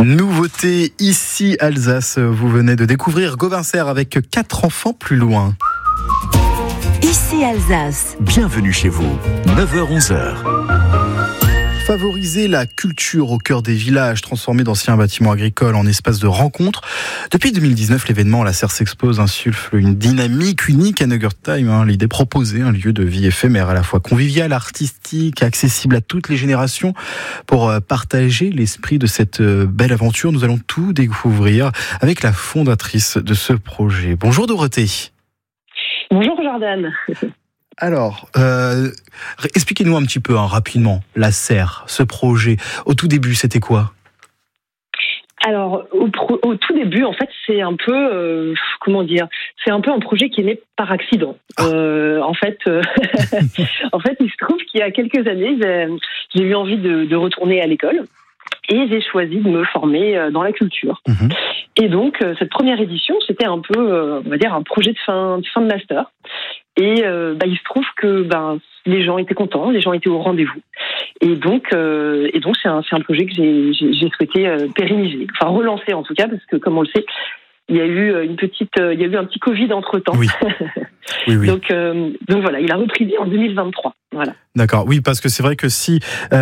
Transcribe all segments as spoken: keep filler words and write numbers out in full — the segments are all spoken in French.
Nouveauté ici Alsace, vous venez de découvrir Gauvincer avec quatre enfants plus loin. Ici Alsace. Bienvenue chez vous, neuf heures onze heures. Favoriser la culture au cœur des villages, transformer d'anciens bâtiments agricoles en espaces de rencontre. Depuis deux mille dix-neuf, l'événement La Serre s'expose insuffle une dynamique unique à Neugertheim. Hein. L'idée proposer un lieu de vie éphémère à la fois convivial, artistique, accessible à toutes les générations. Pour partager l'esprit de cette belle aventure, nous allons tout découvrir avec la fondatrice de ce projet. Bonjour Dorothée. Bonjour Jordan. Alors, euh, expliquez-nous un petit peu hein, rapidement La Serre, ce projet. Au tout début, c'était quoi ? Alors, au, pro, au tout début, en fait, c'est un peu, euh, comment dire, c'est un peu un projet qui est né par accident. Ah. Euh, en fait, euh, en fait, il se trouve qu'il y a quelques années, j'ai, j'ai eu envie de, de retourner à l'école. Et j'ai choisi de me former dans la culture. Mmh. Et donc, cette première édition, c'était un peu, on va dire, un projet de fin de, fin de master. Et euh, bah, il se trouve que ben, les gens étaient contents, les gens étaient au rendez-vous. Et donc, euh, et donc c'est, un, c'est un projet que j'ai, j'ai, j'ai souhaité euh, pérenniser, enfin relancer en tout cas, parce que comme on le sait, il y a eu une petite, il y a eu un petit Covid entre temps. Oui. Oui, oui. donc, euh, donc voilà, il a repris vie en deux mille vingt-trois. Voilà. D'accord. Oui, parce que c'est vrai que si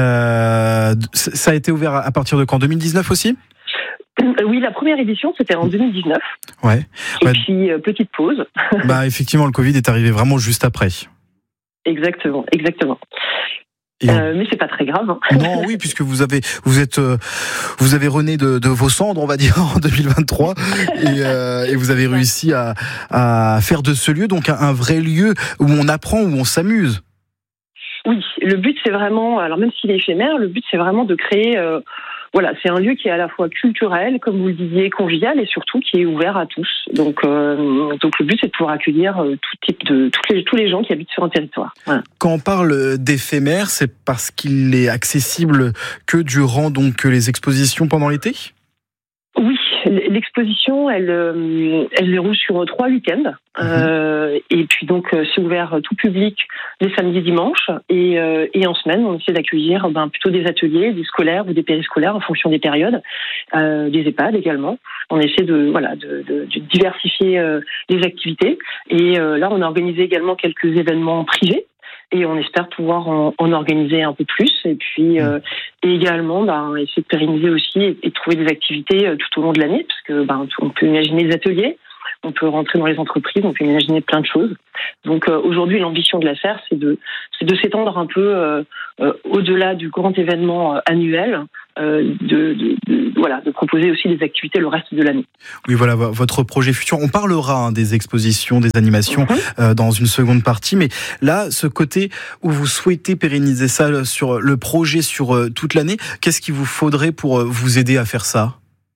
euh, ça a été ouvert à partir de quand ? deux mille dix-neuf aussi ? Oui, la première édition, c'était en deux mille dix-neuf. Ouais. Et ouais. puis, euh, petite pause. Bah, effectivement, le Covid est arrivé vraiment juste après. Exactement, exactement. On... Euh, mais c'est pas très grave. Hein. Non, oui, puisque vous avez, vous êtes, euh, vous avez rené de, de vos cendres, on va dire, en deux mille vingt-trois, et, euh, et vous avez réussi à, à faire de ce lieu donc un, un vrai lieu où on apprend, où on s'amuse. Oui, le but c'est vraiment, alors même s'il est éphémère, le but c'est vraiment de créer. Euh, Voilà, c'est un lieu qui est à la fois culturel, comme vous le disiez, convivial et surtout qui est ouvert à tous. Donc, euh, donc le but, c'est de pouvoir accueillir euh, tout type de tous les tous les gens qui habitent sur un territoire. Voilà. Quand on parle d'éphémère, c'est parce qu'il est accessible que durant donc les expositions pendant l'été ? Oui, l'exposition, elle, elle déroule sur trois week-ends. Mmh. Euh, et puis donc, c'est ouvert tout public les samedis et dimanches. Et, euh, et en semaine, on essaie d'accueillir ben, plutôt des ateliers, des scolaires ou des périscolaires en fonction des périodes, euh, des EHPAD également. On essaie de, voilà, de, de, de diversifier euh, les activités. Et euh, là, on a organisé également quelques événements privés. Et on espère pouvoir en, en organiser un peu plus. Et puis euh, et également, ben, essayer de pérenniser aussi et, et trouver des activités euh, tout au long de l'année, parce que ben, on peut imaginer des ateliers, on peut rentrer dans les entreprises, on peut imaginer plein de choses. Donc euh, aujourd'hui, l'ambition de la Serre, c'est de, c'est de s'étendre un peu euh, euh, au-delà du grand événement euh, annuel, euh, de, de, de, voilà, de proposer aussi des activités le reste de l'année. Oui, voilà, votre projet futur. On parlera hein, des expositions, des animations mm-hmm. euh, dans une seconde partie, mais là, ce côté où vous souhaitez pérenniser ça sur le projet sur euh, toute l'année, qu'est-ce qu'il vous faudrait pour euh, vous aider à faire ça ?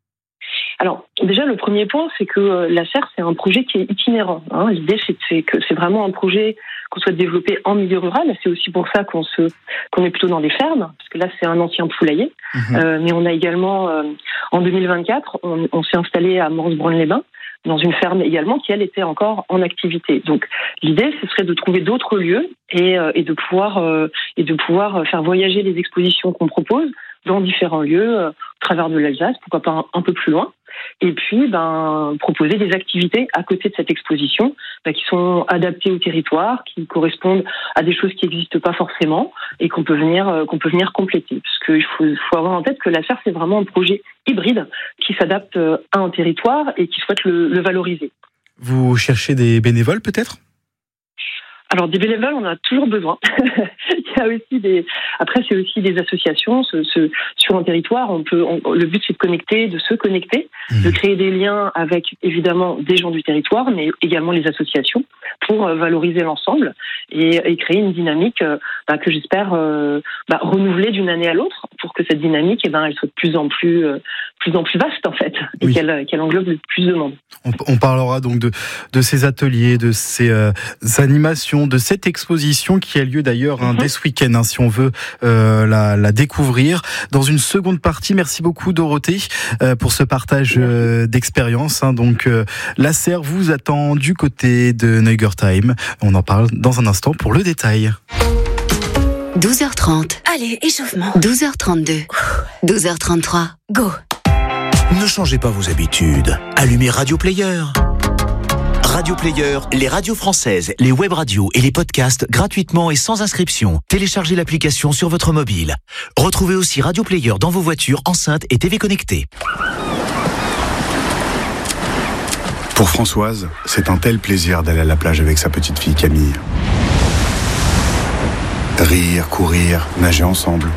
Alors, déjà, le premier point, c'est que euh, la Serre, c'est un projet qui est itinérant. Hein. L'idée, c'est, c'est que c'est vraiment un projet qu'on souhaite développer en milieu rural. C'est aussi pour ça qu'on, se, qu'on est plutôt dans les fermes, parce que là, c'est un ancien poulailler. Mmh. Euh, mais on a également, euh, en deux mille vingt-quatre, on, on s'est installé à Mors-Braun-les-Bains, dans une ferme également qui, elle, était encore en activité. Donc, l'idée, ce serait de trouver d'autres lieux et, euh, et, de, pouvoir, euh, et de pouvoir faire voyager les expositions qu'on propose dans différents lieux, euh, au travers de l'Alsace, pourquoi pas un, un peu plus loin. Et puis, ben, proposer des activités à côté de cette exposition ben, qui sont adaptées au territoire, qui correspondent à des choses qui n'existent pas forcément et qu'on peut venir, euh, qu'on peut venir compléter. Parce qu'il faut, faut avoir en tête que la Serre, c'est vraiment un projet hybride qui s'adapte à un territoire et qui souhaite le, le valoriser. Vous cherchez des bénévoles peut-être ? Alors des bénévoles, on en a toujours besoin. Il y a aussi des. Après, c'est aussi des associations. Ce, ce, sur un territoire, on peut. On, le but, c'est de connecter, de se connecter, mmh. de créer des liens avec évidemment des gens du territoire, mais également les associations pour euh, valoriser l'ensemble et, et créer une dynamique euh, bah, que j'espère euh, bah, renouveler d'une année à l'autre pour que cette dynamique, eh ben, elle soit de plus en plus, euh, plus en plus vaste en fait, et oui. qu'elle, qu'elle englobe le plus de monde. On, on parlera donc de, de ces ateliers, de ces euh, animations, de cette exposition qui a lieu d'ailleurs hein, mm-hmm. dès ce week-end, hein, si on veut euh, la, la découvrir. Dans une seconde partie, merci beaucoup Dorothée euh, pour ce partage euh, d'expérience. Hein, donc euh, la Serre vous attend du côté de Neugertheim. On en parle dans un instant pour le détail. douze heures trente. Allez, échauffement. douze heures trente-deux. douze heures trente-trois. Go. Ne changez pas vos habitudes. Allumez Radio Player. Radio Player, les radios françaises, les web radios et les podcasts gratuitement et sans inscription. Téléchargez l'application sur votre mobile. Retrouvez aussi Radio Player dans vos voitures, enceintes et T V connectées. Pour Françoise, c'est un tel plaisir d'aller à la plage avec sa petite fille Camille. Rire, courir, nager ensemble.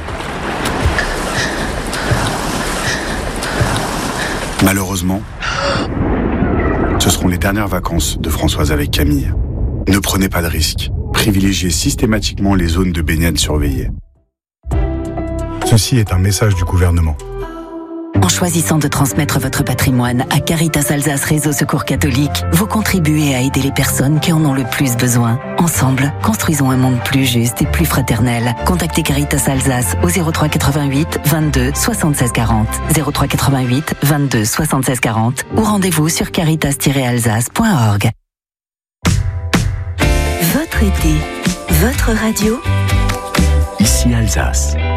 Malheureusement, ce seront les dernières vacances de Françoise avec Camille. Ne prenez pas de risques. Privilégiez systématiquement les zones de baignade surveillées. Ceci est un message du gouvernement. En choisissant de transmettre votre patrimoine à Caritas Alsace Réseau Secours Catholique, vous contribuez à aider les personnes qui en ont le plus besoin. Ensemble, construisons un monde plus juste et plus fraternel. Contactez Caritas Alsace au zéro trois quatre-vingt-huit vingt-deux soixante-seize quarante, zéro trois quatre-vingt-huit vingt-deux soixante-seize quarante ou rendez-vous sur caritas tiret alsace point org. Votre été, votre radio. Ici Alsace.